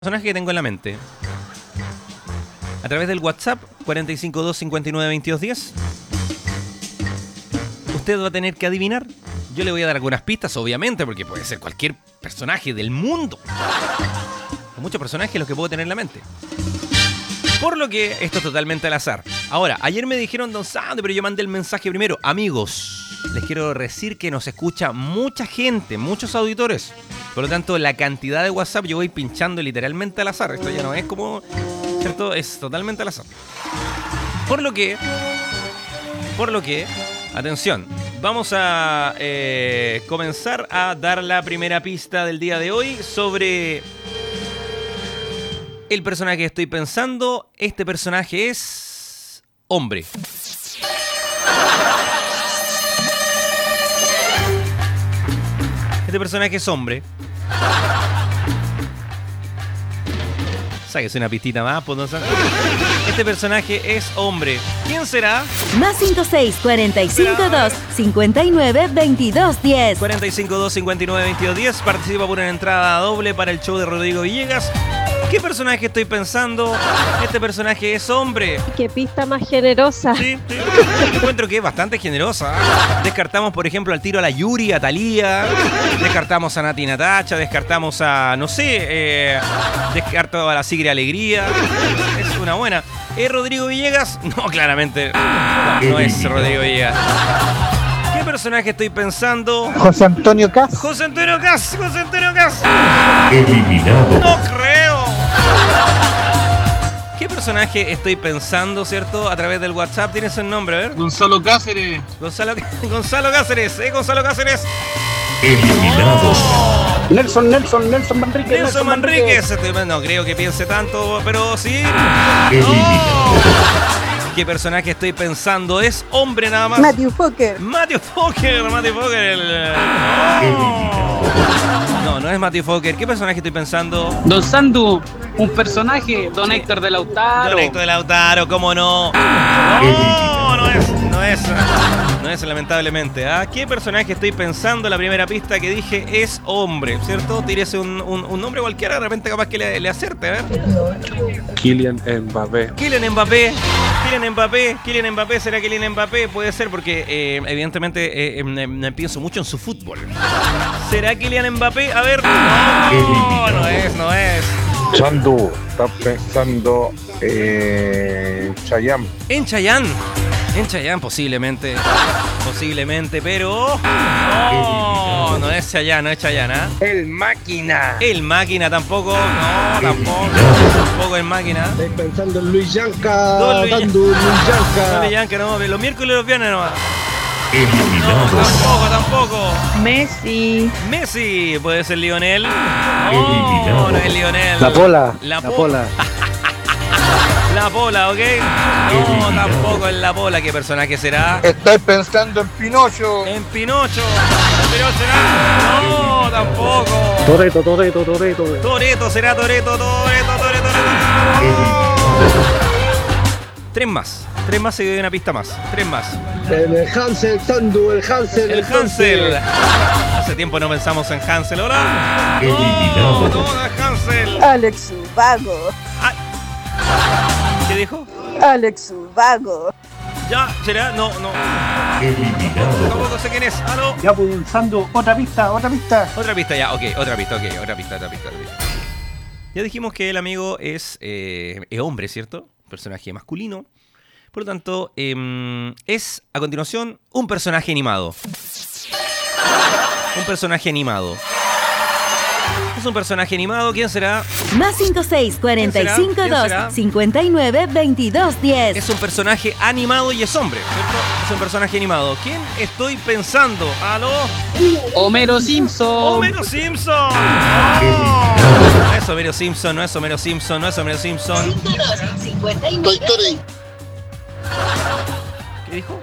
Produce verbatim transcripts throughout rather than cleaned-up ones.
personaje que tengo en la mente. A través del WhatsApp cuatro cinco dos, cinco nueve, veintidós diez. Usted va a tener que adivinar. Yo le voy a dar algunas pistas, obviamente, porque puede ser cualquier personaje del mundo. Hay muchos personajes los que puedo tener en la mente. Por lo que esto es totalmente al azar. Ahora, ayer me dijeron, don Sandro, pero yo mandé el mensaje primero. Amigos, les quiero decir que nos escucha mucha gente, muchos auditores. Por lo tanto, la cantidad de WhatsApp yo voy pinchando literalmente al azar. Esto ya no es como, ¿cierto? Es totalmente al azar. Por lo que, por lo que, atención, vamos a eh, comenzar a dar la primera pista del día de hoy sobre el personaje que estoy pensando. Este personaje es hombre. Este personaje es hombre. Sáquese una pistita más, pues no sé. Este personaje es hombre. ¿Quién será? Más cinco seis, cuatro cinco dos, cinco nueve, veintidós diez. cuatro cinco dos, cinco nueve, veintidós diez. Participa por una entrada doble para el show de Rodrigo Villegas. ¿Qué personaje estoy pensando? Este personaje es hombre. Qué pista más generosa. Sí, sí. Yo encuentro que es bastante generosa. Descartamos, por ejemplo, al tiro a la Yuri, a Thalía. Descartamos a Nati Natacha. Descartamos a, no sé, eh, descarto a la Sigre Alegría. Es una buena. ¿Es Rodrigo Villegas? No, claramente. No, no es Rodrigo Villegas. ¿Qué personaje estoy pensando? José Antonio Caz. José Antonio Caz. José Antonio Caz. Eliminado. No creo. ¿Qué personaje estoy pensando, cierto? A través del WhatsApp. ¿Tienes el nombre? A ver. Gonzalo Cáceres. Gonzalo, Gonzalo Cáceres. ¿Eh, Gonzalo Cáceres? Eliminado. Oh. Nelson, Nelson, Nelson Manríquez. Nelson Manríquez. No creo que piense tanto, pero sí. Eliminado. ¿Qué personaje estoy pensando? Es hombre nada más. Matthew Fokker. Matthew Fokker. Matthew Fokker. El... No, no es Matthew Fokker. ¿Qué personaje estoy pensando? Don Sandu, un personaje. Don Héctor de Lautaro. Don Héctor de Lautaro, ¿cómo no? No, no es, no es, no es lamentablemente. ¿Ah? ¿Qué personaje estoy pensando? La primera pista que dije es hombre, ¿cierto? Tírese un, un, un nombre cualquiera, de repente capaz que le, le acerte, a ver. Kylian Mbappé. Kylian Mbappé. Kylian Mbappé. Kylian Mbappé, ¿será Kylian Mbappé? Puede ser porque eh, evidentemente eh, eh, pienso mucho en su fútbol. ¿Será Kylian Mbappé? A ver. No, no es, no es. Chandu, estás pensando en Chayanne. En Chayanne. En Chayanne posiblemente. Posiblemente, pero... No, no es Chayanne, no es Chayanne, ¿ah? ¿eh? El Máquina. El Máquina tampoco. No, tampoco. Tampoco el Máquina. Estoy pensando en Luis Yanka. Don Luis Dando Luis Yanka. No, Luis Yanka, no. Los miércoles y los viernes nomás. No, Eliminado. tampoco, tampoco. Messi. Messi. Puede ser Lionel. No, Eliminado. no es Lionel. La Pola. La, La po- Pola. La Pola, ¿ok? No, tampoco es la Pola. ¿Qué personaje será? Estoy pensando en Pinocho. En Pinocho. ¿Pero será? No, tampoco. Toreto, Toreto, Toreto. Toreto, será Toreto, Toreto, Toreto, Toreto. Tres más. Tres más y doy una pista más. Tres más. El Hansel, Sandu, el Hansel. El Hansel. Hace tiempo no pensamos en Hansel, ¿hola? Eliminado. No, no es Hansel. Alex Ubago. ¿Qué dijo? Alex Ubago. ¿Ya? ¿Será? No, no. Eliminado. Tampoco sé quién es. ¿Ah, no? Ya pensando, otra pista, otra pista. Otra pista ya, ok, otra pista, ok, otra pista, otra pista, otra pista. Ya dijimos que el amigo es, eh, es hombre, ¿cierto? Personaje masculino. Por lo tanto, eh, es, a continuación, un personaje animado. Un personaje animado. Es un personaje animado, ¿quién será? Más cinco seis, cuatro cinco ¿Quién dos, será? cinco nueve, veintidós diez. Es un personaje animado y es hombre, ¿cierto? Es un personaje animado. ¿Quién estoy pensando? ¿Aló? Homero Simpson. ¡Homero Simpson! No, no es Homero Simpson, no es Homero Simpson, no es Homero Simpson. Toy Story. ¿Qué dijo?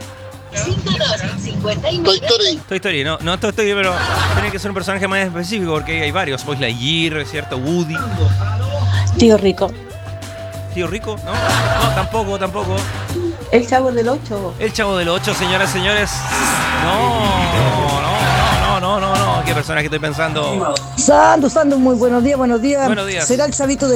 Toy Story. Toy Story, no, no Toy Story, pero tiene que ser un personaje más específico porque hay varios. Buzz Lightyear, ¿cierto? Woody. Tío Rico. Tío Rico, ¿no? No, tampoco, tampoco. El Chavo del Ocho. El Chavo del ocho, señoras y señores. No, no, no, no, no, no, no. ¿Qué personaje estoy pensando? Sandu, Sandu, muy buenos días, buenos días. Buenos días. ¿Será el chavito de